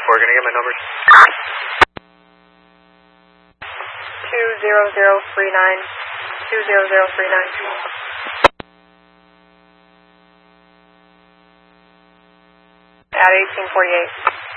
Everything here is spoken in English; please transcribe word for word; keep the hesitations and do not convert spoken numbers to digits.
four, can I get my number? two zero zero three nine, two zero zero three nine. At eighteen forty-eight.